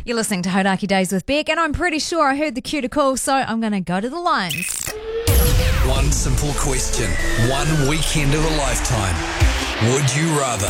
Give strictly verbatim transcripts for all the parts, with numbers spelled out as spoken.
You're listening to Hodaki Days with Beck, and I'm pretty sure I heard the cue to call, so I'm going to go to the lines. One simple question, one weekend of a lifetime. Would you rather?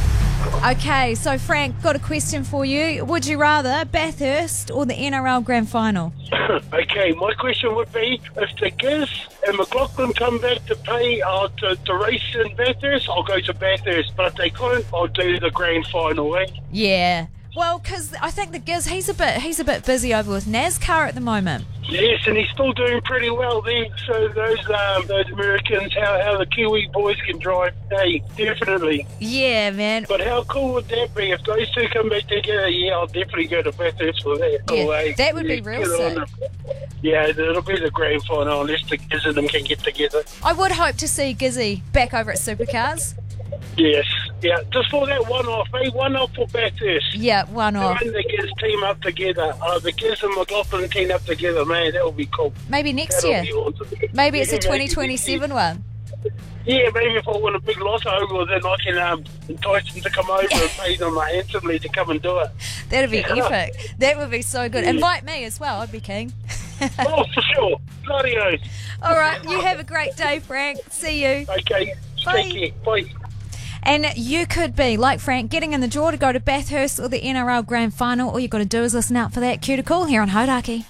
Okay, so Frank, got a question for you. Would you rather Bathurst or the N R L Grand Final? Okay, my question would be, if the Giz and McLaughlin come back to pay uh, to, to race in Bathurst, I'll go to Bathurst. But if they couldn't, I'll do the grand final, eh? Yeah. Well, because I think the Giz, he's a bit he's a bit busy over with NASCAR at the moment. Yes, and he's still doing pretty well there. So those um, those Americans, how, how the Kiwi boys can drive, hey, definitely. Yeah, man. But how cool would that be if those two come back together? Yeah, I'll definitely go to Bathurst for that. Yeah, oh, hey, that would yeah, be real good on sick. them. Yeah, it'll be the grand final unless the Giz and them can get together. I would hope to see Gizzy back over at Supercars. Yes, yeah, just for that one-off, eh? One-off for Bathurst. Yeah, one off. And the Giz team up together. Uh, the Giz and McLaughlin team up together, man, that would be cool. Maybe next That'll year. be awesome. Maybe it's Yeah, a twenty twenty-seven one. Yeah, maybe if I win a big lotto, well, then I can um, entice them to come over and pay them handsomely to come and do it. That'd be Yeah. epic. That would be so good. Invite me as well. I'd be keen. Oh, for sure. Bloody oath. All right, you have a great day, Frank. See you. Okay, Bye. take care. Bye. And you could be, like Frank, getting in the draw to go to Bathurst or the N R L Grand Final. All you've got to do is listen out for that cue to call here on Hodaki.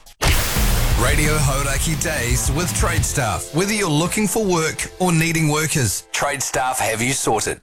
Radio Hodaki Days with Trade Staff. Whether you're looking for work or needing workers, Trade Staff have you sorted.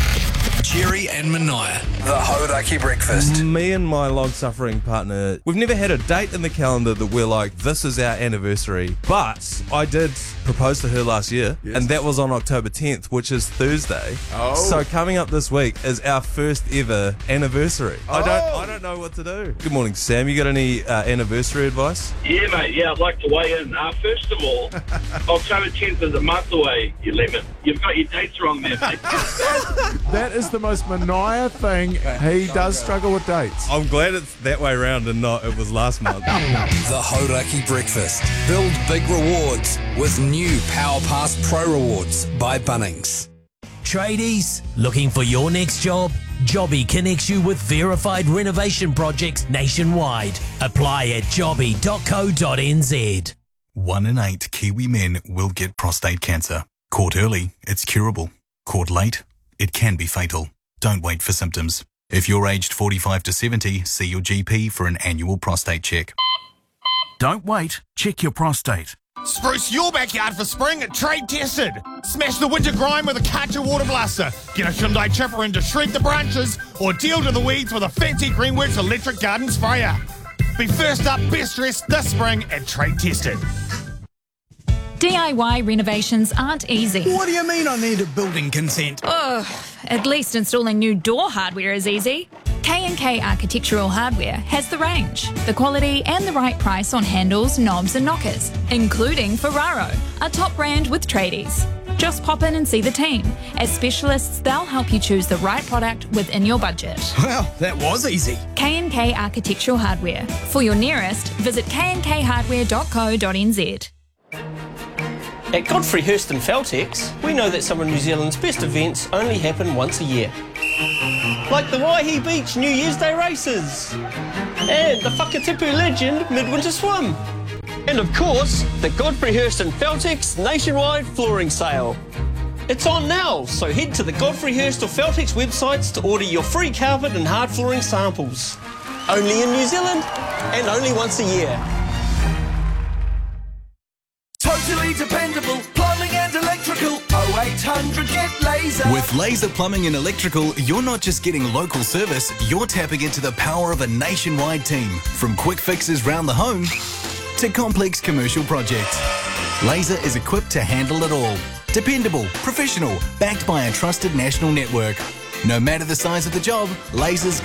Jerry and Mania, the Hodaki Breakfast. Me and my long-suffering partner, we've never had a date in the calendar that we're like, this is our anniversary. But I did propose to her last year, Yes. and that was on October tenth, which is Thursday. Oh. So coming up this week is our first ever anniversary. I don't Oh. I don't know what to do. Good morning, Sam. You got any uh, anniversary advice? Yeah, mate, yeah, I'd like to weigh in. Uh, first of all, October tenth is a month away, you lemon. You've got your dates wrong there, mate. That is the most Mania thing. He does struggle with dates. I'm glad it's that way around and not it was last month. The Hodaki Breakfast. Build big rewards with new Power Pass Pro Rewards by Bunnings. Tradies, looking for your next job? Jobby connects you with verified renovation projects nationwide. Apply at jobby dot co dot n z. One in eight Kiwi men will get prostate cancer. Caught early, it's curable. Caught late, it can be fatal. Don't wait for symptoms. If you're aged forty-five to seventy, see your G P for an annual prostate check. Don't wait. Check your prostate. Spruce your backyard for spring at Trade Tested. Smash the winter grime with a Karcher water blaster. Get a Hyundai chipper in to shred the branches, or deal to the weeds with a fancy Greenworks electric garden sprayer. Be first up, best dressed this spring at Trade Tested. D I Y renovations aren't easy. What do you mean I need a building consent? Ugh, at least installing new door hardware is easy. K and K Architectural Hardware has the range, the quality and the right price on handles, knobs and knockers, including Ferraro, a top brand with tradies. Just pop in and see the team. As specialists, they'll help you choose the right product within your budget. Well, that was easy. K and K Architectural Hardware. For your nearest, visit k and k hardware dot co dot n z. At Godfrey Hirst and Feltex, we know that some of New Zealand's best events only happen once a year. Like the Waihi Beach New Year's Day races. And the Whakatipu Legend Midwinter Swim. And of course, the Godfrey Hirst and Feltex nationwide flooring sale. It's on now, so head to the Godfrey Hirst or Feltex websites to order your free carpet and hard flooring samples. Only in New Zealand and only once a year. Totally dependable plumbing and electrical. oh eight hundred get laser. With Laser Plumbing and Electrical, you're not just getting local service, you're tapping into the power of a nationwide team. From quick fixes round the home to complex commercial projects. Laser is equipped to handle it all. Dependable, professional, backed by a trusted national network. No matter the size of the job, Laser's